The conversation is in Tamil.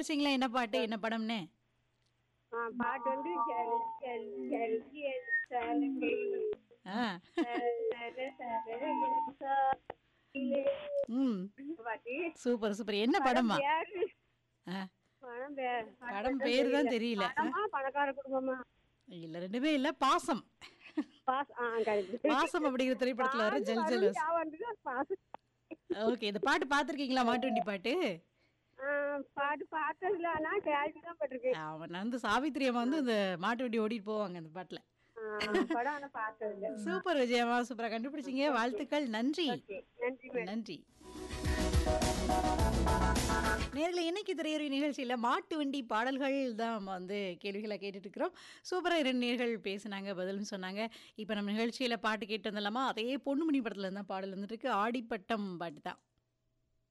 கண்டுபிடிச்சீங்களா என்ன பாட்டு என்ன படம்னு? பாட்டு வந்து ஜல் ஜல் ஜல் ஜல் சலங்கை ஆ. சர சர சாயிலே. ம். இந்த பாட்டு சூப்பர், சூப்பர். என்ன படம் படமா? பேரு ஆ. படம் படம் தான் பேரு தெரியல. தான் தெரியல. பணமா பணக்கார குடும்பமா? இல்ல 2மே இல்ல. பாசம். கரெக்ட். பாசம் அப்படிங்கிற திரைப்படத்துல வர பாட்டு ஜல் ஜல். வரும் ஞாபகம் வந்தது, பாசம். ஓகே. இந்த பாட்டு பார்த்துருக்கீங்களா? மாட்டு வண்டி பாட்டு? பாட்டு பார்த்ததுல ஆனா கேள்விதான் பட்டிருக்கு. அவன் வந்து சாவித்திரி அம்மா வந்து இந்த மாட்டு வண்டி ஓட்டிட்டு போவாங்க அந்த பாட்டுல. படம் ஆனா பார்த்ததில்ல. சூப்பர் விஜயம்மா. சூப்பரா கண்டுபிடிச்சீங்க. வாழ்த்துக்கள். நன்றி. ஓகே, நன்றி மேடம். நன்றி. நேர்ல இன்னைக்கு திரையரங்கு நிகழ்ச்சியில மாட்டு வண்டி பாடல்கள் தான் நம்ம வந்து கேள்விகளை கேட்டுட்டு இருக்கிறோம். சூப்பரா 2 நேயர்கள் பேசுனாங்க, பதிலும் சொன்னாங்க. இப்ப நம்ம நிகழ்ச்சியில பாட்டு கேட்டு வந்துடலாமா? அதே பொன்னுமணி படத்துல இருந்தா பாடல் வந்துட்டு இருக்கு. ஆடிப்பட்டம் பாட்டு தான்.